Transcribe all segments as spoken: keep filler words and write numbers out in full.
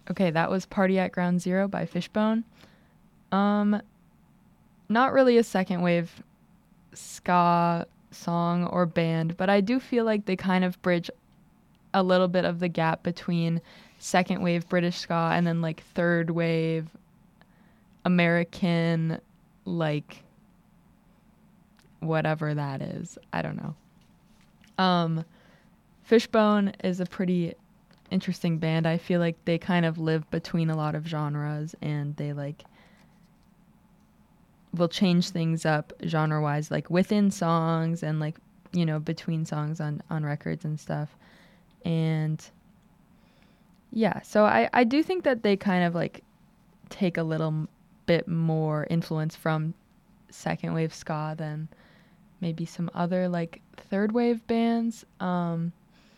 Okay, that was Party at Ground Zero by Fishbone. Um, not really a second wave ska song or band, but I do feel like they kind of bridge a little bit of the gap between second wave British ska and then like third wave American, like whatever that is. I don't know. Um, Fishbone is a pretty interesting band. I feel like they kind of live between a lot of genres and they like will change things up genre wise, like within songs and like, you know, between songs on, on records and stuff. And yeah, so I, I do think that they kind of like take a little m- bit more influence from second wave ska than maybe some other like third wave bands. Um,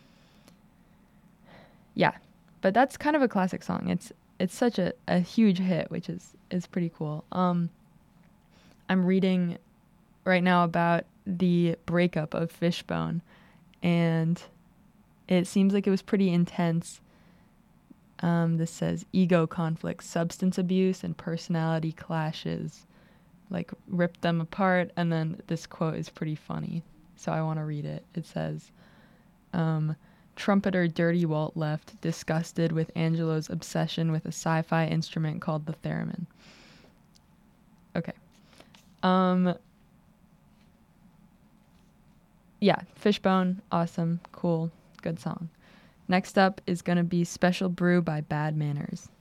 yeah, but that's kind of a classic song. It's it's such a, a huge hit, which is is pretty cool. Um, I'm reading right now about the breakup of Fishbone, and it seems like it was pretty intense. Um, this says ego conflicts, substance abuse, and personality clashes, like ripped them apart. And then this quote is pretty funny, so I want to read it. It says, um, trumpeter Dirty Walt left, disgusted with Angelo's obsession with a sci-fi instrument called the theremin. Okay. Um, yeah, Fishbone, awesome, cool, good song. Next up is going to be Special Brew by Bad Manners.